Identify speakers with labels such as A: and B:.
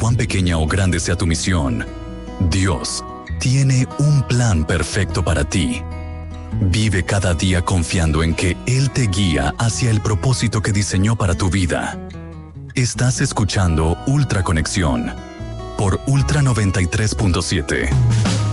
A: cuán pequeña o grande sea tu misión, Dios tiene un plan perfecto para ti. Vive cada día confiando en que Él te guía hacia el propósito que diseñó para tu vida. Estás escuchando Ultra Conexión por Ultra 93.7.